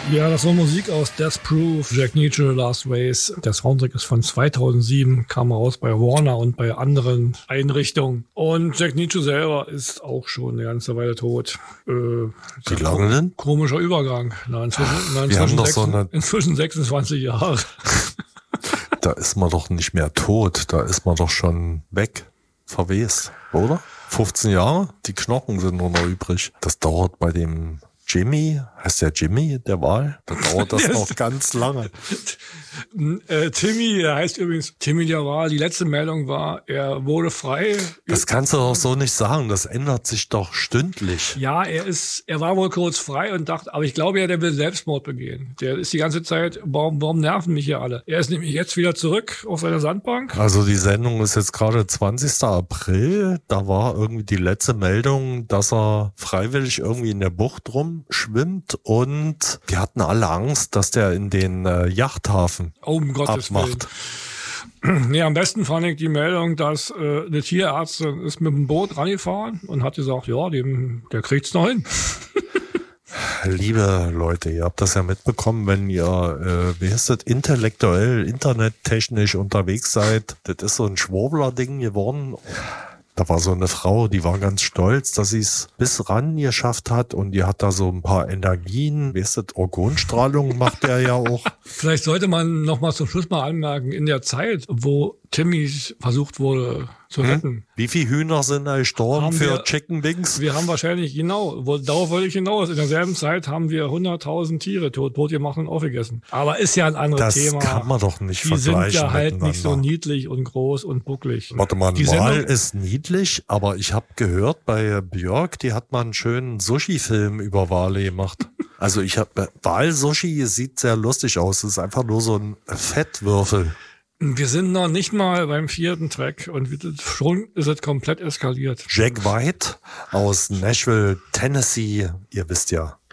Ja, das war Musik aus Death Proof, Jack Nietzsche, Last Race. Der Soundtrack ist von 2007, kam raus bei Warner und bei anderen Einrichtungen. Und Jack Nietzsche selber ist auch schon eine ganze Weile tot. Wie lange denn? Komischer Übergang. Inzwischen 26 Jahre. Da ist man doch nicht mehr tot, da ist man doch schon weg, verwest, oder? 15 Jahre, die Knochen sind nur noch übrig. Das dauert bei dem Jimmy, heißt der Jimmy, der Wal? Da dauert das noch ganz lange. Timmy, der heißt übrigens Timmy der Wal. Die letzte Meldung war, er wurde frei. Das kannst du doch so nicht sagen, das ändert sich doch stündlich. Ja, er war wohl kurz frei und dachte, aber ich glaube ja, der will Selbstmord begehen. Der ist die ganze Zeit, warum nerven mich hier alle? Er ist nämlich jetzt wieder zurück auf seiner Sandbank. Also die Sendung ist jetzt gerade 20. April. Da war irgendwie die letzte Meldung, dass er freiwillig irgendwie in der Bucht rumschwimmt und die hatten alle Angst, dass der in den Yachthafen um Gottes abmacht. Willen. Nee, am besten fand ich die Meldung, dass eine Tierärztin ist mit dem Boot rangefahren und hat gesagt, ja, der kriegt's noch hin. Liebe Leute, ihr habt das ja mitbekommen, wenn ihr, wie heißt das, intellektuell, internettechnisch unterwegs seid. Das ist so ein Schwurbler-Ding geworden. Da war so eine Frau, die war ganz stolz, dass sie es bis ran geschafft hat und die hat da so ein paar Energien. Wie ist das? Organstrahlung macht er ja auch. Vielleicht sollte man noch mal zum Schluss mal anmerken, in der Zeit, wo Timmy versucht wurde zu retten. Wie viele Hühner sind da gestorben für Chicken Wings? Wir haben wahrscheinlich, darauf wollte ich hinaus, in derselben Zeit haben wir 100.000 Tiere tot gemacht und aufgegessen. Aber ist ja ein anderes Thema. Das kann man doch nicht Die vergleichen. Die sind ja halt nicht so niedlich und groß und bucklig. Warte mal, ein Wal ist niedlich, aber ich habe gehört, bei Björk, die hat mal einen schönen Sushi-Film über Wale gemacht. Also Wal-Sushi sieht sehr lustig aus. Es ist einfach nur so ein Fettwürfel. Wir sind noch nicht mal beim 4. Track und schon ist es komplett eskaliert. Jack White aus Nashville, Tennessee, ihr wisst ja.